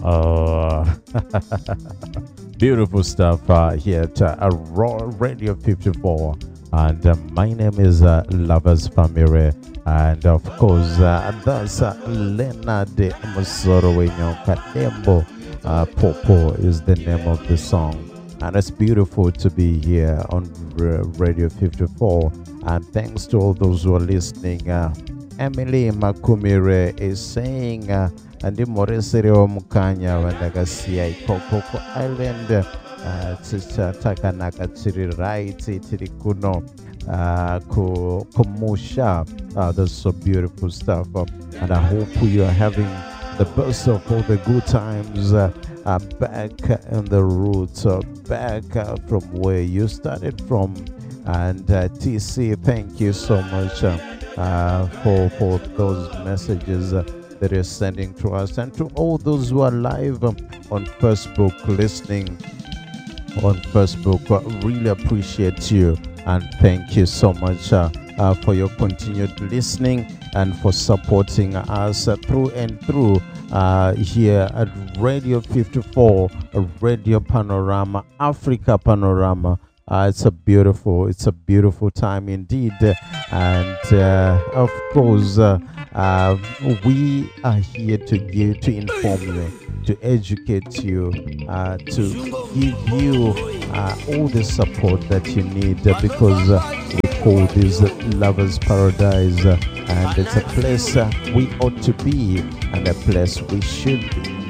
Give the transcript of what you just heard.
Oh, beautiful stuff here at Raw Radio 54. And my name is Lovers Family. And of course, that's Leonard Musorowenyo Kanembo. Popo is the name of the song. And it's beautiful to be here on Radio 54. And thanks to all those who are listening. Emily Makumire is saying, Andi Moresere wa Mukanya Wandagasia Ikoko Island, Takanaka Tiri Right, Tiri Kuno, Kumusha. That's so beautiful stuff. And I hope you are having the best of all the good times. Back in the roots, back from where you started from. And TC, thank you so much for those messages that you're sending to us, and to all those who are live on Facebook listening on Facebook. Really appreciate you, and thank you so much for your continued listening and for supporting us through and through here at Radio 54, Radio Panorama, Africa Panorama. It's a beautiful time indeed, and of course we are here to inform you, to educate you, to give you all the support that you need, because we call this Lovers Paradise, and it's a place we ought to be, and a place we should be.